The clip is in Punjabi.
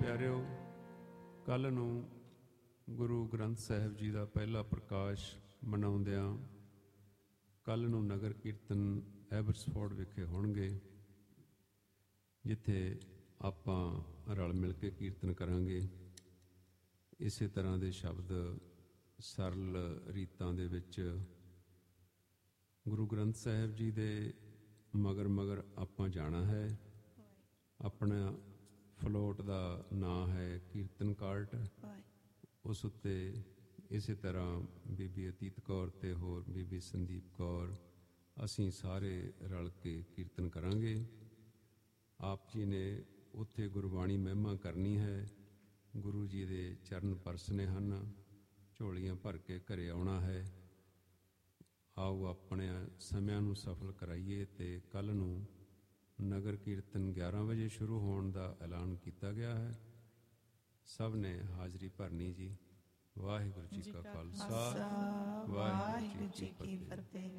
ਪਿਆਰਿਓ, ਕੱਲ੍ਹ ਨੂੰ ਗੁਰੂ ਗ੍ਰੰਥ ਸਾਹਿਬ ਜੀ ਦਾ ਪਹਿਲਾ ਪ੍ਰਕਾਸ਼ ਮਨਾਉਂਦਿਆਂ ਕੱਲ੍ਹ ਨੂੰ ਨਗਰ ਕੀਰਤਨ ਐਬਰਸਫੋਰਡ ਵਿਖੇ ਹੋਣਗੇ, ਜਿੱਥੇ ਆਪਾਂ ਰਲ ਮਿਲ ਕੇ ਕੀਰਤਨ ਕਰਾਂਗੇ। ਇਸੇ ਤਰ੍ਹਾਂ ਦੇ ਸ਼ਬਦ ਸਰਲ ਰੀਤਾਂ ਦੇ ਵਿੱਚ ਗੁਰੂ ਗ੍ਰੰਥ ਸਾਹਿਬ ਜੀ ਦੇ ਮਗਰ ਮਗਰ ਆਪਾਂ ਜਾਣਾ ਹੈ। ਆਪਣਾ ਫਲੋਟ ਦਾ ਨਾਂ ਹੈ ਕੀਰਤਨ ਕਾਰਟ। ਉਸ ਉੱਤੇ ਇਸੇ ਤਰ੍ਹਾਂ ਬੀਬੀ ਅਤੀਤ ਕੌਰ ਅਤੇ ਹੋਰ ਬੀਬੀ ਸੰਦੀਪ ਕੌਰ, ਅਸੀਂ ਸਾਰੇ ਰਲ ਕੇ ਕੀਰਤਨ ਕਰਾਂਗੇ। ਆਪ ਜੀ ਨੇ ਉੱਥੇ ਗੁਰਬਾਣੀ ਮਹਿਮਾ ਕਰਨੀ ਹੈ। ਗੁਰੂ ਜੀ ਦੇ ਚਰਨ ਪਰਸਨੇ ਹਨ, ਝੋਲੀਆਂ ਭਰ ਕੇ ਘਰੇ ਆਉਣਾ ਹੈ। ਆਓ ਆਪਣੇ ਸਮਿਆਂ ਨੂੰ ਸਫਲ ਕਰਾਈਏ। ਅਤੇ ਕੱਲ੍ਹ ਨੂੰ ਨਗਰ ਕੀਰਤਨ 11 ਵਜੇ ਸ਼ੁਰੂ ਹੋਣ ਦਾ ਐਲਾਨ ਕੀਤਾ ਗਿਆ ਹੈ। ਸਭ ਨੇ ਹਾਜ਼ਰੀ ਭਰਨੀ ਜੀ। ਵਾਹਿਗੁਰੂ ਜੀ ਕਾ ਖਾਲਸਾ, ਵਾਹਿਗੁਰੂ ਜੀ ਕੀ ਫਤਿਹ।